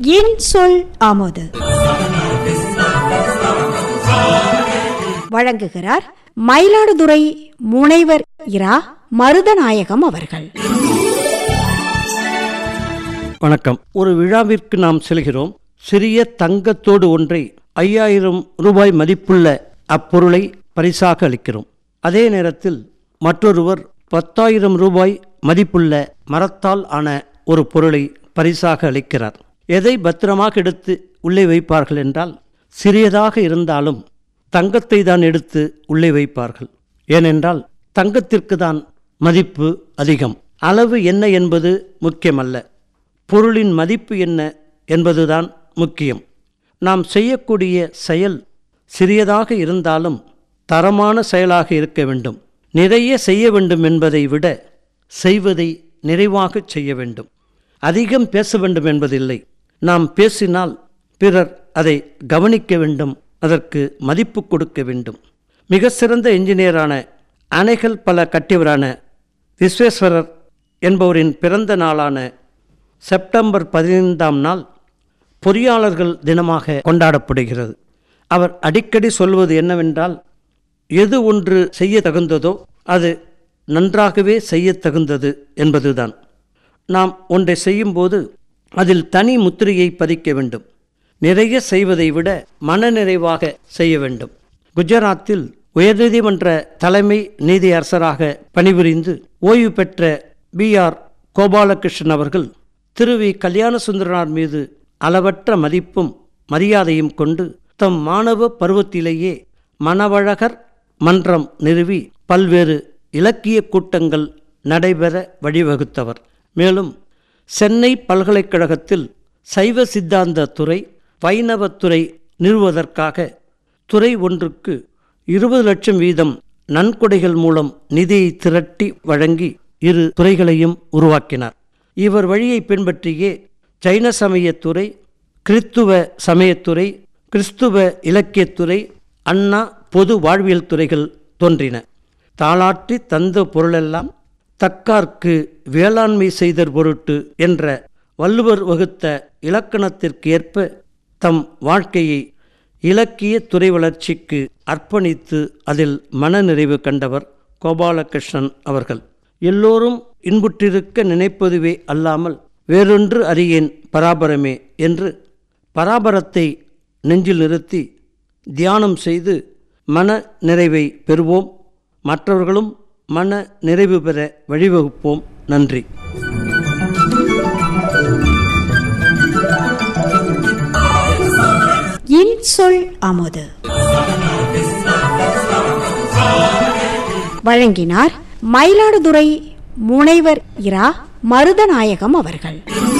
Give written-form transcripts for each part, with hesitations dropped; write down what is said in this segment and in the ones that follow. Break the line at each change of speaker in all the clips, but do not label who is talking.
இன்சொல் ஆமோது வழங்குகிறார் மயிலாடுதுறை முனைவர் இரா மருதநாயகம் அவர்கள்.
வணக்கம். ஒரு விழாவிற்கு நாம் செல்கிறோம். சிறிய தங்கத்தோடு ஒன்றை 5000 ரூபாய் மதிப்புள்ள அப்பொருளை பரிசாக அளிக்கிறோம். அதே நேரத்தில் மற்றொருவர் 10,000 ரூபாய் மதிப்புள்ள மரத்தால் ஆன ஒரு பொருளை பரிசாக அளிக்கிறார். எதை பத்திரமாக எடுத்து உள்ளே வைப்பார்கள் என்றால், சிறியதாக இருந்தாலும் தங்கத்தை தான் எடுத்து உள்ளே வைப்பார்கள். ஏனென்றால் தங்கத்திற்கு தான் மதிப்பு அதிகம். அளவு என்ன என்பது முக்கியமல்ல, பொருளின் மதிப்பு என்ன என்பதுதான் முக்கியம். நாம் செய்யக்கூடிய செயல் சிறியதாக இருந்தாலும் தரமான செயலாக இருக்க வேண்டும். நிறைய செய்ய வேண்டும் என்பதை விட செய்வதை நிறைவாக செய்ய வேண்டும். அதிகம் பேச வேண்டும் என்பதில்லை. நாம் பேசினால் பிறர் அதை கவனிக்க வேண்டும், அதற்கு மதிப்பு கொடுக்க வேண்டும். மிக சிறந்த என்ஜினியரான, அணைகள் பல கட்டியவரான விஸ்வேஸ்வரர் என்பவரின் பிறந்த நாளான செப்டம்பர் 15ஆம் நாள் பொறியாளர்கள் தினமாக கொண்டாடப்படுகிறது. அவர் அடிக்கடி சொல்வது என்னவென்றால், எது ஒன்று செய்ய தகுந்ததோ அது நன்றாகவே செய்ய தகுந்தது என்பதுதான். நாம் ஒன்றை செய்யும்போது அதில் தனி முத்திரையை பதிக்க வேண்டும். நிறைய செய்வதை விட மனநிறைவாக செய்ய வேண்டும். குஜராத்தில் உயர்நீதிமன்ற தலைமை நீதியரசராக பணிபுரிந்து ஓய்வு பெற்ற B.R. கோபாலகிருஷ்ணன் அவர்கள் திரு கல்யாணசுந்தரனார் மீது அளவற்ற மதிப்பும் மரியாதையும் கொண்டு தம் மாணவ பருவத்திலேயே மணவழகர் மன்றம் நிறுவி பல்வேறு இலக்கிய கூட்டங்கள் நடைபெற வழிவகுத்தவர். மேலும் சென்னை பல்கலைக்கழகத்தில் சைவ சித்தாந்த துறை, வைணவத்துறை நிறுவுவதற்காக துறை ஒன்றுக்கு 20 லட்சம் வீதம் நன்கொடைகள் மூலம் நிதியை திரட்டி வழங்கி 2 துறைகளையும் உருவாக்கினார். இவர் வழியை பின்பற்றியே ஜைன சமயத்துறை, கிறித்துவ சமயத்துறை, கிறிஸ்துவ இலக்கியத்துறை, அண்ணா பொது வாழ்வியல் துறைகள் தோன்றின. தாளாற்றி தந்த பொருளெல்லாம் தக்கார்க்கு வேளாண்மை செய்தற் பொருட்டு என்ற வள்ளுவர் வகுத்த இலக்கணத்திற்கு ஏற்ப தம் வாழ்க்கையை இலக்கிய துறை வளர்ச்சிக்கு அர்ப்பணித்து அதில் மனநிறைவு கண்டவர் கோபாலகிருஷ்ணன் அவர்கள். எல்லோரும் இன்புற்றிருக்க நினைப்பதுவே அல்லாமல் வேறொன்று அறியேன் பராபரமே என்று பராபரத்தை நெஞ்சில் நிறுத்தி தியானம் செய்து மன நிறைவை பெறுவோம். மற்றவர்களும் மன நிறைவு பெற வழிவகுப்போம். நன்றி.
இன்சொல் அமுது வழங்கினார் மயிலாடுதுறை முனைவர் இரா மருதநாயகம் அவர்கள்.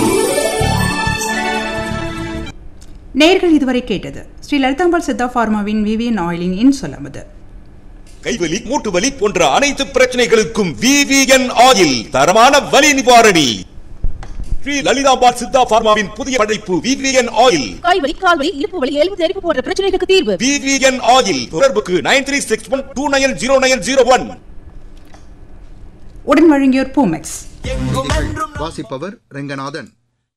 நேயர்கள் இதுவரை கேட்டது ஸ்ரீ லலிதாம்பாள் சித்தா பார்மாவின் விவிஎன் ஆயிலின் இன்சொல் அமுது.
கைவலி, மூட்டு வலி போன்ற அனைத்து பிரச்சனைகளுக்கும் விவிஎன் ஆயில் தரமான வலி நிவாரணி. ஸ்ரீ லலிதாம்பாள் சித்தா பார்மாவின் புதிய படைப்பு விவிஎன் ஆயில்.
கைவலி, கால்வலி, இடுப்பு வலி, எலும்பு தெரிப்பு போன்ற பிரச்சனைகளுக்கு தீர்வு.
VVN oil. தொடர்புக்கு 9361290901.
உடன் வழங்கியோர் பூமெக்ஸ்.
வாசிப்பவர் ரெங்கநாதன்.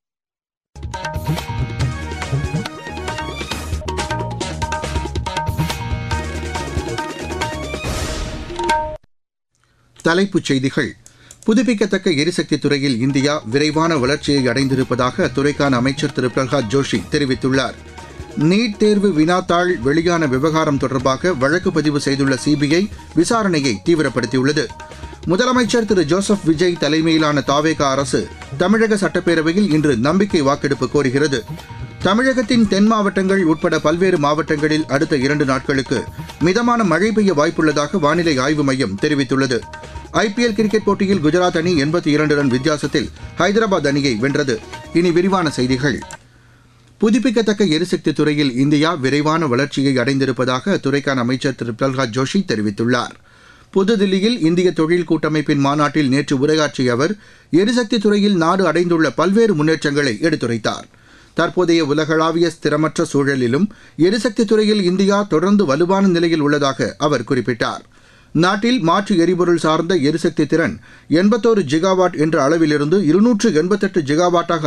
தலைப்புச் செய்திகள். புதுப்பிக்கத்தக்க எரிசக்தி துறையில் இந்தியா விரைவான வளர்ச்சியை அடைந்திருப்பதாக அத்துறைக்கான அமைச்சர் திரு பிரகலாத் ஜோஷி தெரிவித்துள்ளார். நீட் தேர்வு வினாத்தாள் வெளியான விவகாரம் தொடர்பாக வழக்கு பதிவு செய்துள்ள சிபிஐ விசாரணையை தீவிரப்படுத்தியுள்ளது. முதலமைச்சர் திரு ஜோசப் விஜய் தலைமையிலான தாவேகா அரசு தமிழக சட்டப்பேரவையில் இன்று நம்பிக்கை வாக்கெடுப்பு கோருகிறது. தமிழகத்தின் தென் மாவட்டங்கள் உட்பட பல்வேறு மாவட்டங்களில் அடுத்த 2 நாட்களுக்கு மிதமான மழை பெய்ய வாய்ப்புள்ளதாக வானிலை ஆய்வு மையம் தெரிவித்துள்ளது. IPL கிரிக்கெட் போட்டியில் குஜராத் அணி 82 ரன் வித்தியாசத்தில் ஹைதராபாத் அணியை வென்றது. இனி விரிவான செய்திகள். புதுப்பிக்கத்தக்க எரிசக்தி துறையில் இந்தியா விரைவான வளர்ச்சியை அடைந்திருப்பதாக அத்துறைக்கான அமைச்சர் திரு பிரகலாத் ஜோஷி தெரிவித்துள்ளார். புதுதில்லியில் இந்திய தொழில் கூட்டமைப்பின் மாநாட்டில் நேற்று உரையாற்றிய அவர் எரிசக்தி துறையில் நாடு அடைந்துள்ள பல்வேறு முன்னேற்றங்களை எடுத்துரைத்தார். தற்போதைய உலகளாவிய ஸ்திரமற்ற சூழலிலும் எரிசக்தி துறையில் இந்தியா தொடர்ந்து வலுவான நிலையில் உள்ளதாக அவர் குறிப்பிட்டார். நாட்டில் மாற்று எரிபொருள் சார்ந்த எரிசக்தி திறன் 81 ஜிகாவாட் என்ற அளவிலிருந்து 288 ஜிகாவாட்டாக